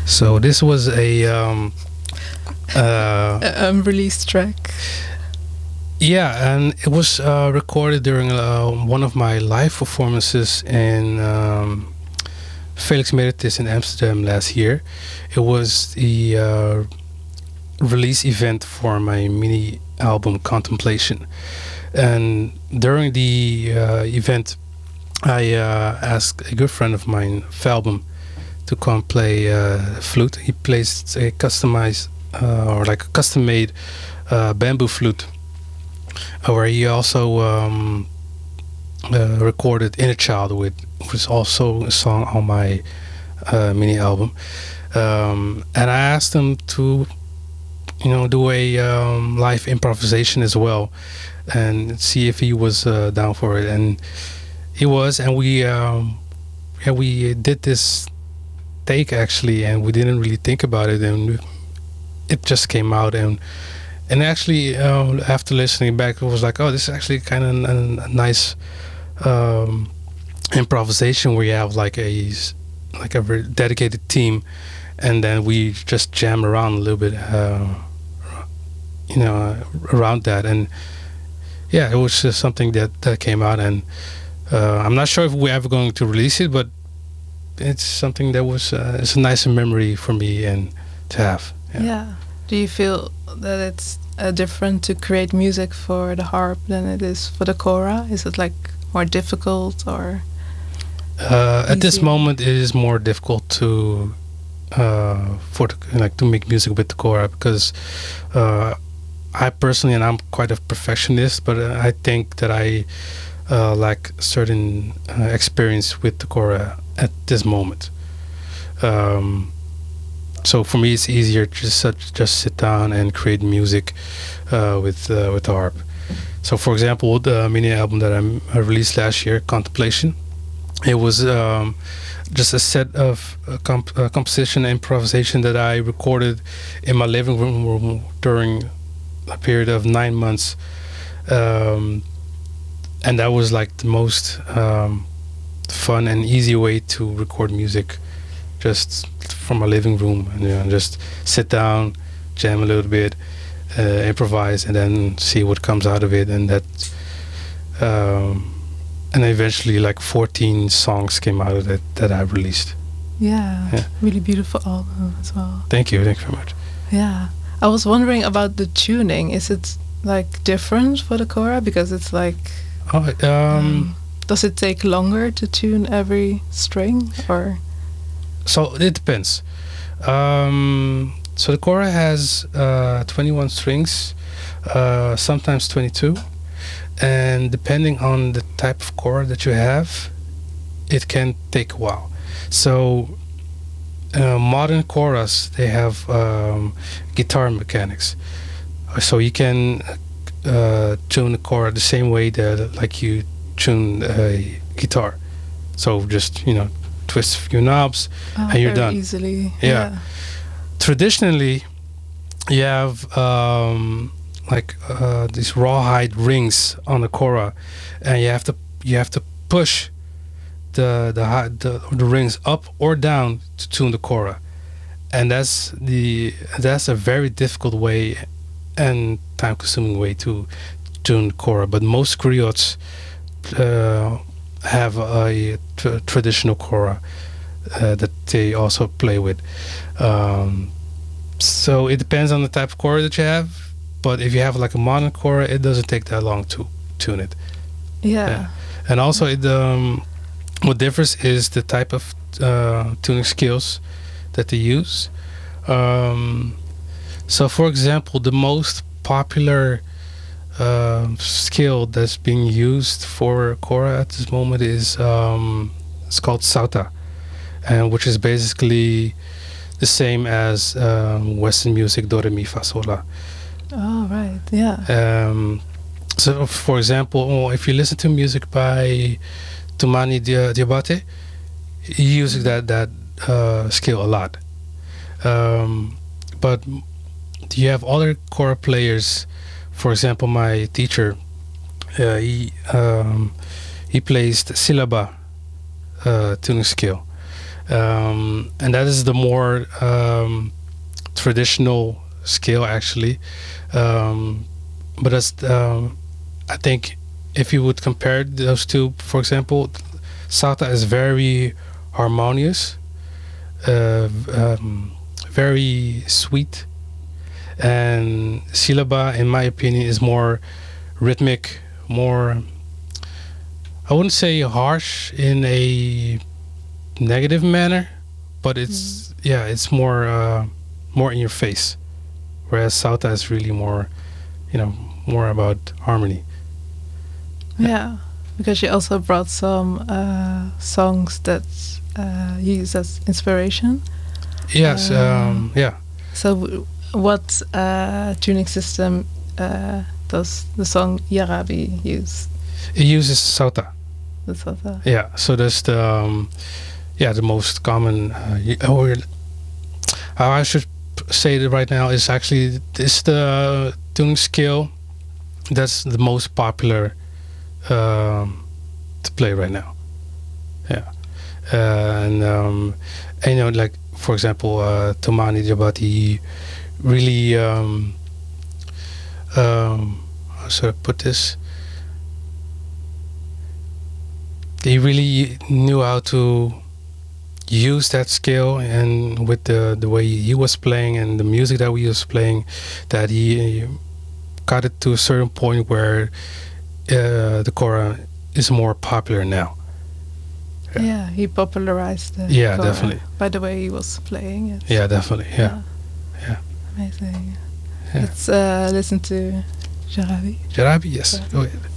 So this was Unreleased track. yeah, and it was recorded during one of my live performances in Felix Meritis in Amsterdam last year. It was the release event for my mini album Contemplation, and during the event, I asked a good friend of mine, Falbum, to come play flute. He plays a customized or like a custom-made bamboo flute, where he also recorded Inner Child with, which is also a song on my mini album. And I asked him to, do a live improvisation as well, and see if he was down for it. And he was, and we did this take actually, and we didn't really think about it, and it just came out. And actually, after listening back, it was like, oh, this is actually kind of a nice improvisation where you have like a very dedicated team, and then we just jam around a little bit, around that. And yeah, it was just something that came out, and I'm not sure if we're ever going to release it, but it's something that was it's a nice memory for me and to have. Yeah. Do you feel that it's different to create music for the harp than it is for the kora? Is it like more difficult or? At this moment, it is more difficult to to make music with the kora, because I personally, and I'm quite a perfectionist, but I think that I lack certain experience with the kora at this moment. So for me, it's easier to just sit down and create music with the harp. So, for example, the mini album that I released last year, Contemplation, it was just a set of composition and improvisation that I recorded in my living room during a period of 9 months, and that was like the most fun and easy way to record music, just from my living room, and just sit down, jam a little bit, improvise, and then see what comes out of it. And that and eventually like 14 songs came out of it that I released. Yeah, really beautiful album as well. Thank you very much. Yeah, I was wondering about the tuning. Is it like different for the kora, because it's like does it take longer to tune every string, or? So it depends. So the kora has 21 strings, sometimes 22, and depending on the type of kora that you have, it can take a while. So modern koras, they have guitar mechanics, so you can tune the kora the same way that like you tune a guitar. So just twist a few knobs and you're done easily. Yeah. Traditionally, you have these rawhide rings on the kora, and you have to push the rings up or down to tune the kora, and that's a very difficult way and time-consuming way to tune kora. But most griots have a traditional kora that they also play with. So it depends on the type of kora that you have, but if you have like a modern kora, it doesn't take that long to tune it. Yeah. And also what differs is the type of tuning skills that they use. So for example, the most popular skill that's being used for kora at this moment is it's called sauta, and which is basically the same as Western music, do re mi fa sol la. Oh right, yeah. So for example, if you listen to music by Toumani Diabaté, he uses that skill a lot. But you have other kora players. For example, my teacher, he plays the syllaba tuning skill, and that is the more traditional scale actually. But that's I think if you would compare those two, for example, Sauta is very harmonious, very sweet, and Silaba, in my opinion, is more rhythmic, more, I wouldn't say harsh in a negative manner, but it's it's more in your face, whereas Sauta is really more, more about harmony. Yeah, because you also brought some songs that you use as inspiration. Yes, yeah. So, what tuning system does the song Yarabi use? It uses Sauta. The Sauta. Yeah, so that's the the most common. Or how I should say it right now is actually this the tuning scale that's the most popular to play right now. Yeah, and like for example, Tomani Jabati really how should I put this? He really knew how to use that scale, and with the way he was playing and the music that we was playing, that he got it to a certain point where the kora is more popular now. Yeah, he popularized the kora definitely by the way he was playing it. Yeah, definitely. Yeah. Amazing. Yeah. Let's listen to Jarabi. Jarabi, yes. Go ahead.